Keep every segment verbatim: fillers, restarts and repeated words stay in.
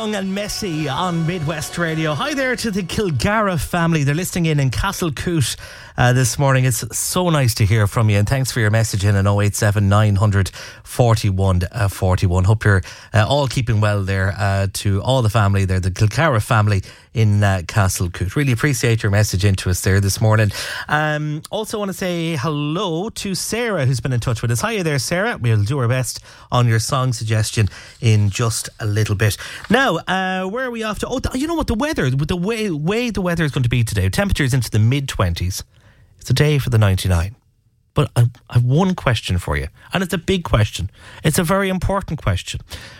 Young and Messy on Midwest Radio. Hi there to the Kilgara family. They're listening in in Castlecoot uh, this morning. It's so nice to hear from you, and thanks for your message in on oh eight seven nine hundred forty-one forty-one. Hope you're uh, all keeping well there. Uh, to all the family there, the Kilgara family in uh, Castlecoot. Really appreciate your message into us there this morning. Um, also want to say hello to Sarah, who's been in touch with us. Hiya there, Sarah. We'll do our best on your song suggestion in just a little bit. Now, uh, where are we off to? Oh, you know what? The weather, the way, way the weather is going to be today. Temperatures into the mid twenties. It's a day for the ninety-nine. But I, I have one question for you, and it's a big question. It's a very important question.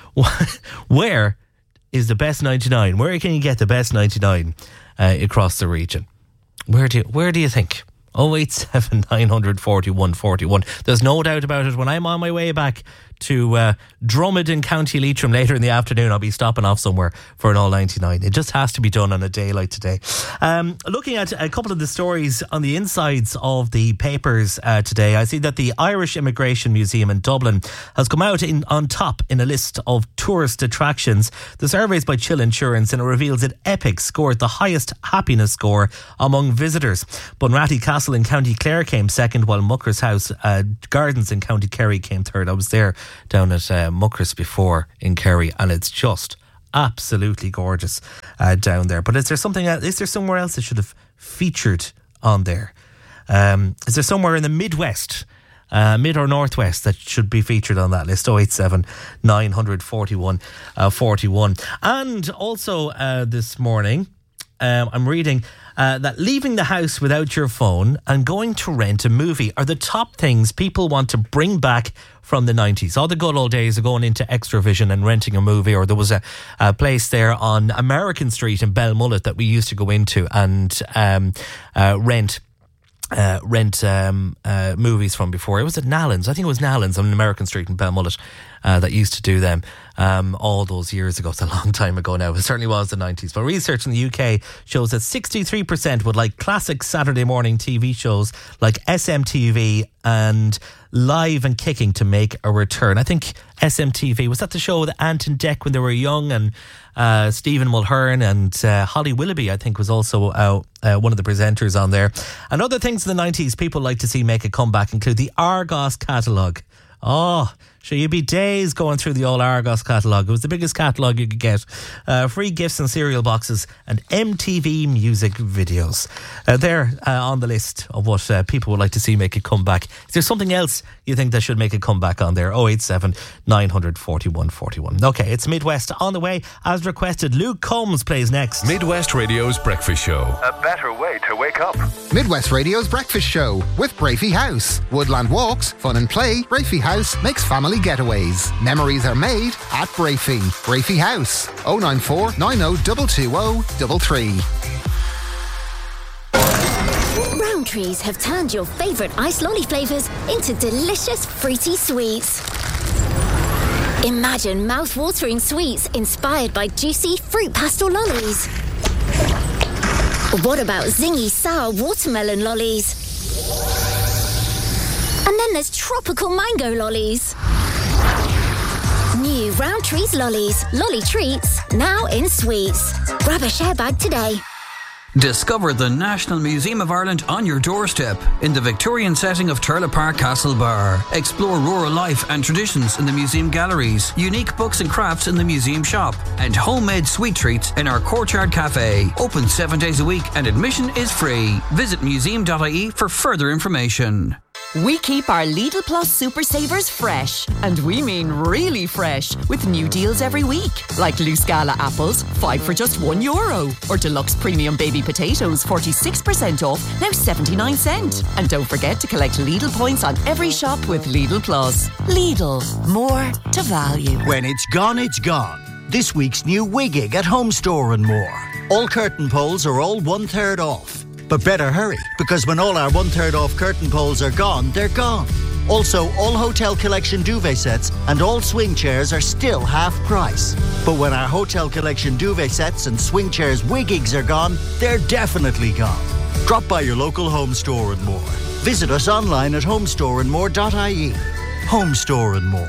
Where is the best ninety-nine? Where can you get the best ninety-nine uh, across the region? Where do you, where do you think? oh eight seven nine hundred forty-one forty-one. There's no doubt about it. When I'm on my way back to uh, Drummond in County Leitrim later in the afternoon, I'll be stopping off somewhere for an all ninety-nine. It just has to be done on a day like today. Um, looking at a couple of the stories on the insides of the papers uh, today, I see that the Irish Immigration Museum in Dublin has come out in, on top in a list of tourist attractions. The survey is by Chill Insurance, and it reveals that Epic scored the highest happiness score among visitors. Bunratty Castle in County Clare came second, while Mucker's House uh, Gardens in County Kerry came third. I was there down at uh, Mucker's before in Kerry, and it's just absolutely gorgeous uh, down there. But is there something else? Is there somewhere else that should have featured on there? Um, is there somewhere in the Midwest, uh, mid or northwest, that should be featured on that list? oh eight seven nine hundred forty-one forty-one. And also uh, this morning, um, I'm reading Uh, that leaving the house without your phone and going to rent a movie are the top things people want to bring back from the nineties. All the good old days of going into Extravision and renting a movie, or there was a, a place there on American Street in Belmullet that we used to go into and um, uh, rent Uh, rent um, uh, movies from before. It was at Nallins. I think it was Nallins on American Street in Belmullet uh, that used to do them um, all those years ago. It's a long time ago now. It certainly was the nineties. But research in the U K shows that sixty-three percent would like classic Saturday morning T V shows like S M T V and Live and Kicking to make a return. I think S M T V, was that the show with Ant and Dec when they were young, and uh, Stephen Mulhern and uh, Holly Willoughby, I think, was also uh, uh, one of the presenters on there. And other things in the nineties people like to see make a comeback include the Argos catalogue. Oh, sure, you'd be days going through the old Argos catalogue. It was the biggest catalogue you could get. Uh, free gifts and cereal boxes and M T V music videos. Uh, they're uh, on the list of what uh, people would like to see make a comeback. Is there something else you think that should make a comeback on there? oh eight seven nine hundred forty-one forty-one. Okay, it's Midwest on the way. As requested, Luke Combs plays next. Midwest Radio's Breakfast Show. A better way to wake up. Midwest Radio's Breakfast Show with Brafey House. Woodland walks, fun and play. Brafey House makes family getaways. Memories are made at Brafey. Brafey House. oh nine four nine oh two two oh three three. Rowntrees have turned your favourite ice lolly flavours into delicious fruity sweets. Imagine mouth-watering sweets inspired by juicy fruit pastel lollies. What about zingy sour watermelon lollies? And then there's tropical mango lollies. New Rowntrees lollies, lolly treats, now in sweets. Grab a share bag today. Discover the National Museum of Ireland on your doorstep in the Victorian setting of Turlough Park Castle Bar. Explore rural life and traditions in the museum galleries, unique books and crafts in the museum shop, and homemade sweet treats in our Courtyard Cafe. Open seven days a week and admission is free. Visit museum dot I E for further information. We keep our Lidl Plus Super Savers fresh, and we mean really fresh, with new deals every week, like loose Gala apples, five for just one euro, or deluxe premium baby potatoes, forty-six percent off, now seventy-nine cent. And don't forget to collect Lidl points on every shop with Lidl Plus. Lidl, more to value. When it's gone, it's gone. This week's new Wiggig at Home Store and More. All curtain poles are all one third off. But better hurry, because when all our one-third off curtain poles are gone, they're gone. Also, all Hotel Collection duvet sets and all swing chairs are still half price. But when our Hotel Collection duvet sets and swing chairs Wiggigs are gone, they're definitely gone. Drop by your local Home Store and More. Visit us online at home store and more dot I E. Home Store and More.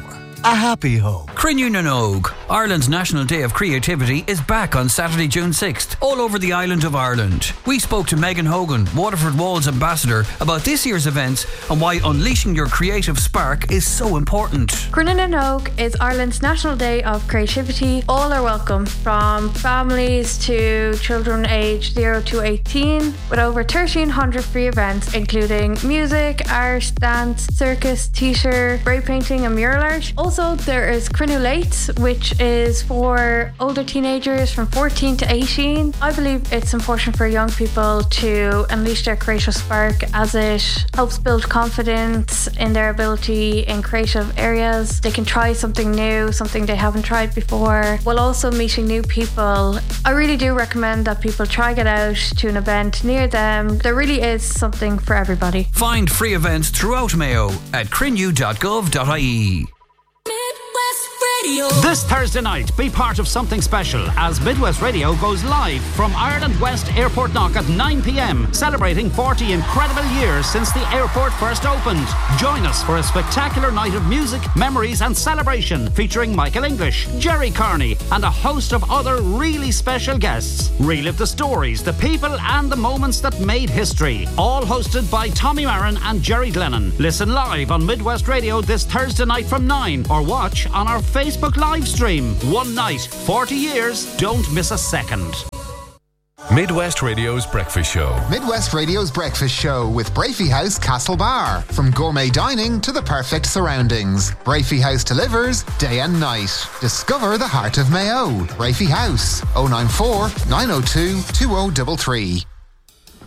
a happy home. Crinne na nÓg, Ireland's National Day of Creativity, is back on Saturday, June sixth, all over the island of Ireland. We spoke to Megan Hogan, Waterford Walls ambassador, about this year's events and why unleashing your creative spark is so important. Crinne na nÓg is Ireland's National Day of Creativity. All are welcome, from families to children aged zero to eighteen, with over thirteen hundred free events including music, art, dance, circus, theatre, spray painting and mural art. Also, there is Crinne Late, which is for older teenagers from fourteen to eighteen. I believe it's important for young people to unleash their creative spark, as it helps build confidence in their ability in creative areas. They can try something new, something they haven't tried before, while also meeting new people. I really do recommend that people try get out to an event near them. There really is something for everybody. Find free events throughout Mayo at crinne dot gov dot I E. This Thursday night, be part of something special as Midwest Radio goes live from Ireland West Airport Knock at nine p.m, celebrating forty incredible years since the airport first opened. Join us for a spectacular night of music, memories and celebration featuring Michael English, Jerry Carney and a host of other really special guests. Relive the stories, the people and the moments that made history. All hosted by Tommy Marin and Jerry Glennon. Listen live on Midwest Radio this Thursday night from nine, or watch on our Facebook live stream. One night, forty years, don't miss a second. Midwest Radio's Breakfast Show. Midwest Radio's Breakfast Show with Brafey House Castle Bar. From gourmet dining to the perfect surroundings, Brafey House delivers day and night. Discover the heart of Mayo. Brafey House, oh nine four, nine oh two, two oh three three.